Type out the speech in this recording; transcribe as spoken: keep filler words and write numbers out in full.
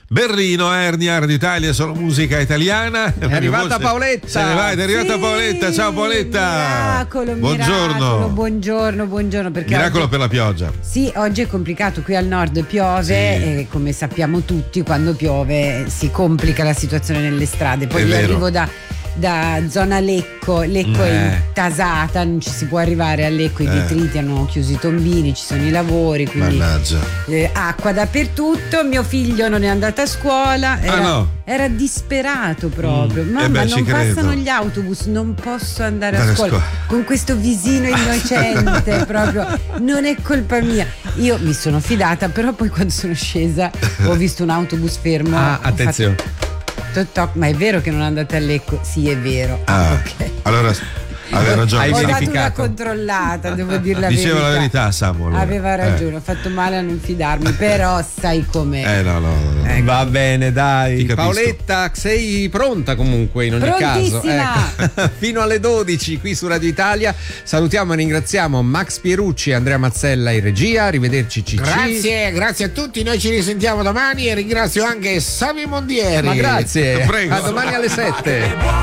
Berlino, Ernia, Radio Italia, solo musica italiana. È arrivata Paoletta. Se ne va, è arrivata Sì, Paoletta. Ciao Paoletta. Miracolo, Buongiorno. miracolo, buongiorno, buongiorno. Perché Miracolo oggi, per la pioggia. sì, oggi è complicato. Qui al nord piove Sì. e come sappiamo tutti, quando piove si complica la situazione nelle strade. Poi È io vero. arrivo da, da zona Lecco, Lecco Eh. è intasata, non ci si può arrivare a Lecco, i Eh. detriti hanno chiuso i tombini, ci sono i lavori, quindi Mannaggia. eh, acqua dappertutto. Mio figlio non è andato a scuola, era, Ah, no. era disperato proprio. Mm. Mamma, Eh beh, ci non credo. passano gli autobus, non posso andare Andare a a scuola. scuola. Con questo visino innocente, proprio non è colpa mia. Io mi sono fidata, però poi quando sono scesa ho visto un autobus fermo. Ah, ho attenzione. fatto toc toc, ma è vero che non andate a Lecco? Sì, è vero. Ah, ok. allora aveva ragione. Hai Ho dato una verificato. controllata, devo dire la Diceva verità. la verità, Samu. allora. Aveva ragione, Eh. ho fatto male a non fidarmi, però sai com'è. Eh, no, no, no, no. Eh, va bene, Ti dai. capisco. Paoletta, sei pronta comunque in ogni caso. Prontissima. Ecco. Fino alle dodici qui su Radio Italia. Salutiamo e ringraziamo Max Pierucci e Andrea Mazzella in regia. Arrivederci Cicci. Grazie, grazie a tutti, noi ci risentiamo domani e ringrazio anche Sammy Mondieri. Ma grazie. Prego. A domani alle sette.